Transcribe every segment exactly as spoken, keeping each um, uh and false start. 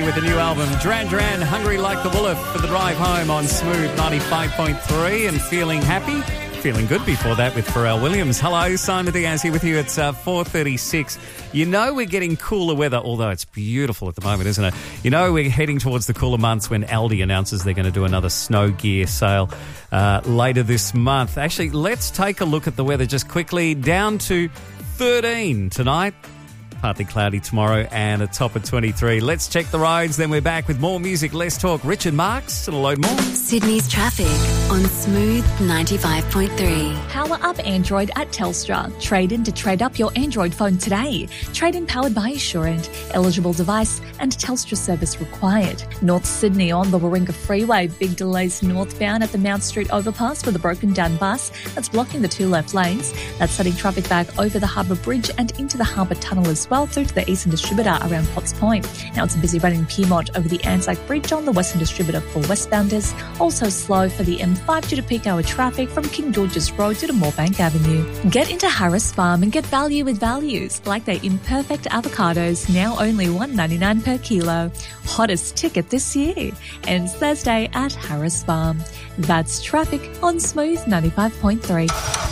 With the new album, Duran Duran, Hungry Like the Wolf for the drive home on Smooth ninety-five point three and feeling happy, feeling good before that with Pharrell Williams. Hello, Simon Diaz here with you. It's uh, four thirty-six. You know we're getting cooler weather, although it's beautiful at the moment, isn't it? You know we're heading towards the cooler months when Aldi announces they're going to do another snow gear sale uh, later this month. Actually, let's take a look at the weather just quickly. Down to thirteen tonight. Partly cloudy tomorrow and a top of twenty-three. Let's check the roads, then we're back with more music. Let's talk Richard Marks and a load more. Sydney's traffic on Smooth ninety-five point three. Power up Android at Telstra. Trade in to trade up your Android phone today. Trade in powered by Assurant. Eligible device and Telstra service required. North Sydney on the Warringah Freeway. Big delays northbound at the Mount Street overpass with a broken down bus that's blocking the two left lanes. That's setting traffic back over the Harbour Bridge and into the Harbour Tunnel as well. Well through to the Eastern Distributor around Potts Point. Now it's a busy run in Piedmont over the Anzac Bridge on the Western Distributor for westbounders. Also slow for the M five due to peak hour traffic from King George's Road to Moorebank Avenue. Get into Harris Farm and get value with values, like their imperfect avocados, now only one dollar ninety-nine per kilo. Hottest ticket this year. Ends Thursday at Harris Farm. That's traffic on Smooth ninety-five point three.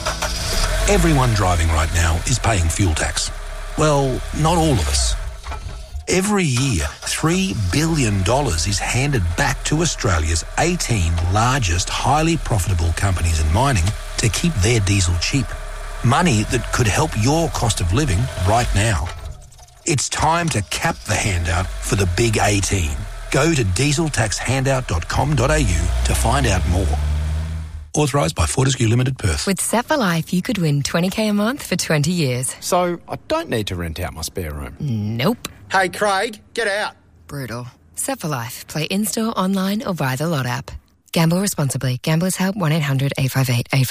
Everyone driving right now is paying fuel tax. Well, not all of us. Every year, three billion dollars is handed back to Australia's eighteen largest highly profitable companies in mining to keep their diesel cheap. Money that could help your cost of living right now. It's time to cap the handout for the big eighteen. Go to diesel tax handout dot com dot a u to find out more. Authorised by Fortescue Limited, Perth. With Set for Life, you could win twenty k a month for twenty years. So I don't need to rent out my spare room? Nope. Hey, Craig, get out. Brutal. Set for Life. Play in-store, online or via the Lot app. Gamble responsibly. Gamblers Help one eight hundred eight five eight eight five eight.